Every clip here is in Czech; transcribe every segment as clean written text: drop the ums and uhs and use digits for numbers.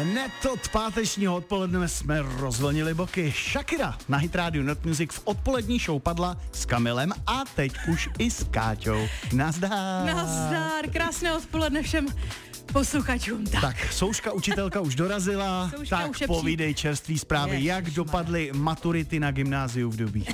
Hned od pátečního odpoledne jsme rozvlnili boky. Shakira na Hit Radio Not Music v odpolední show padla s Kamilem a teď už i s Káťou. Nazdar. Nazdar, krásné odpoledne všem posluchačům. Tak, Souška učitelka už dorazila, Souška tak už povídej čerství zprávy, jak dopadly maturity na gymnáziu v Dobí.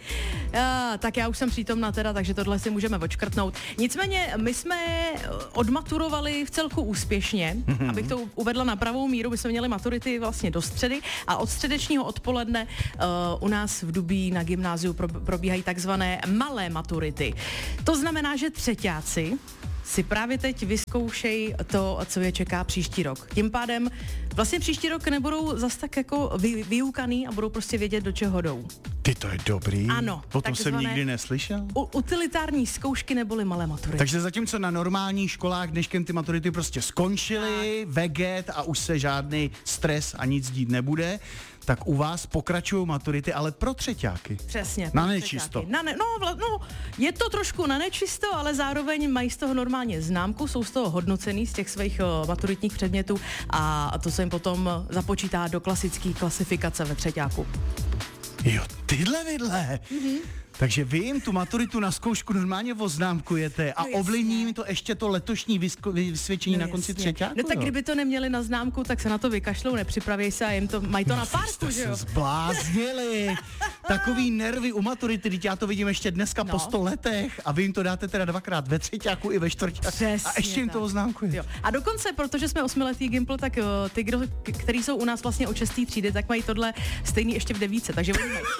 Tak já už jsem přítomna teda, takže tohle si můžeme odškrtnout. Nicméně my jsme odmaturovali v celku úspěšně, abych to uvedla na pravou míru, my jsme měli maturity vlastně do středy a od středečního odpoledne u nás v Dubí na gymnáziu probíhají takzvané malé maturity. To znamená, že třeťáci si právě teď vyzkoušej to, co je čeká příští rok. Tím pádem vlastně příští rok nebudou zas tak jako vyukaný a budou prostě vědět, do čeho jdou. Ty, to je dobrý. Ano. O tom jsem nikdy neslyšel. Utilitární zkoušky neboli malé maturity. Takže zatímco na normálních školách dneškem ty maturity prostě skončily, veget a už se žádný stres a nic dít nebude, tak u vás pokračují maturity, ale pro třeťáky. Přesně. Na nečisto. Je to trošku na nečisto, ale zároveň mají z toho normálně známku, jsou z toho hodnocený z těch svých maturitních předmětů a to se jim potom započítá do klasické klasifikace ve třeťáku. Jo, tyhle vidle. Takže vy jim tu maturitu na zkoušku normálně oznámkujete a ovlivní mi to ještě to letošní vysvědčení na konci třeťáku. No tak kdyby to neměli na známku, tak se na to vykašlou, nepřipraví se a jim to, mají to na párku, že jo? Se zbláznili. Takový nervy u maturity, teď já to vidím ještě dneska po 100 letech a vy jim to dáte teda dvakrát ve třeťáku i ve čtvrťáku. A ještě jim to oznámkujete. A dokonce, protože jsme 8letý Gimpl, tak ty, kteří jsou u nás vlastně od 6. třídy, tak mají tohle stejný ještě v 9. Takže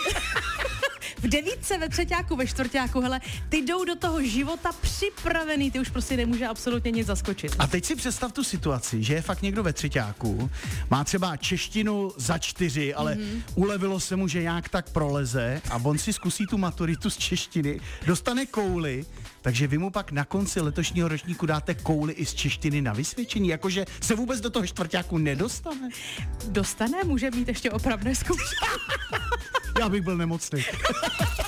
v 9, ve třeťáku, ve čtvrťáku, hele, ty jdou do toho života připravený, ty už prostě nemůže absolutně nic zaskočit. A teď si představ tu situaci, že je fakt někdo ve třeťáku, má třeba češtinu za 4, ale ulevilo se mu, že nějak tak proleze a on si zkusí tu maturitu z češtiny, dostane kouli, takže vy mu pak na konci letošního ročníku dáte kouli i z češtiny na vysvědčení, jakože se vůbec do toho čtvrťáku nedostane. Dostane, může mít ještě opravné zkoušky. Já bych byl nemocný.